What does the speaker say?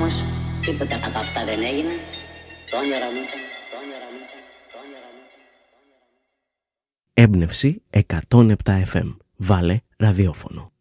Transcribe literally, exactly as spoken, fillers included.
όμως τίποτα από αυτά δεν έγινε. Το όνειρο μου ήταν, το όνειρο μου ήταν, το όνειρο μου ήταν. Έμπνευση εκατόν επτά εφ εμ. Βάλε ραδιόφωνο.